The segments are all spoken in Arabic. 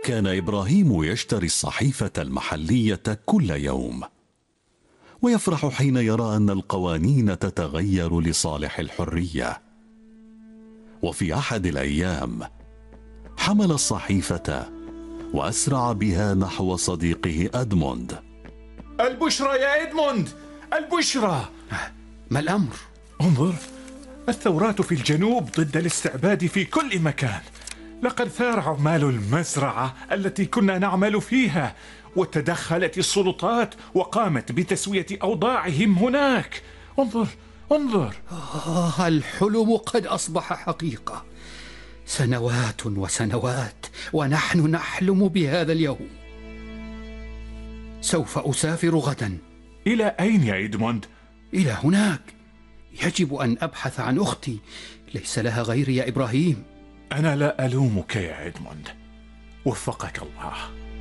كان إبراهيم يشتري الصحيفة المحلية كل يوم، ويفرح حين يرى أن القوانين تتغير لصالح الحرية. وفي أحد الأيام حمل الصحيفة وأسرع بها نحو صديقه أدموند. البشرى يا إدموند، البشرى. ما الأمر؟ انظر، الثورات في الجنوب ضد الاستعباد في كل مكان. لقد ثار عمال المزرعة التي كنا نعمل فيها، وتدخلت السلطات وقامت بتسوية أوضاعهم هناك. انظر انظر. الحلم قد أصبح حقيقة. سنوات وسنوات ونحن نحلم بهذا اليوم. سوف أسافر غدا. إلى أين يا إدموند؟ إلى هناك. يجب أن أبحث عن أختي، ليس لها غيري يا إبراهيم. أنا لا ألومك يا إدموند، وفقك الله.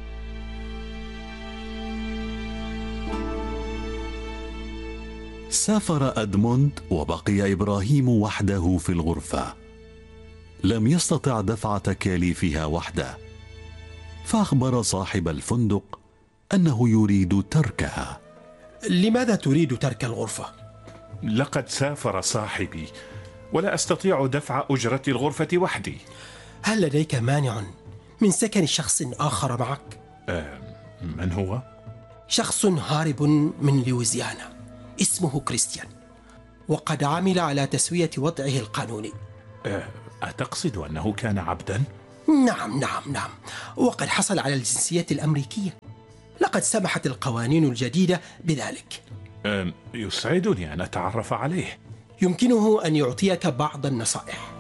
سافر أدموند وبقي إبراهيم وحده في الغرفة. لم يستطع دفع تكاليفها وحده، فأخبر صاحب الفندق أنه يريد تركها. لماذا تريد ترك الغرفة؟ لقد سافر صاحبي، ولا أستطيع دفع أجرة الغرفة وحدي. هل لديك مانع من سكن شخص آخر معك؟ من هو؟ شخص هارب من لويزيانا، اسمه كريستيان، وقد عمل على تسوية وضعه القانوني. أتقصد أنه كان عبدا؟ نعم، وقد حصل على الجنسية الأمريكية. لقد سمحت القوانين الجديدة بذلك. يسعدني أن أتعرف عليه. يمكنه أن يعطيك بعض النصائح.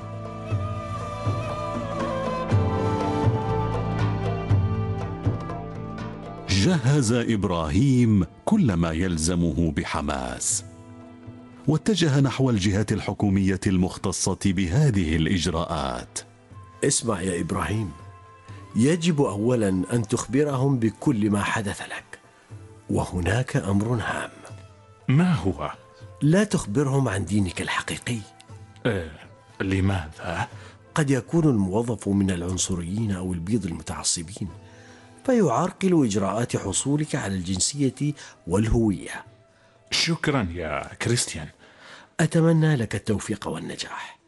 جهز إبراهيم كل ما يلزمه بحماس، واتجه نحو الجهات الحكومية المختصة بهذه الإجراءات. اسمع يا إبراهيم، يجب أولا أن تخبرهم بكل ما حدث لك، وهناك أمر هام. ما هو؟ لا تخبرهم عن دينك الحقيقي. لماذا؟ قد يكون الموظف من العنصريين أو البيض المتعصبين، فيعرقل إجراءات حصولك على الجنسية والهوية. شكرا يا كريستيان. أتمنى لك التوفيق والنجاح.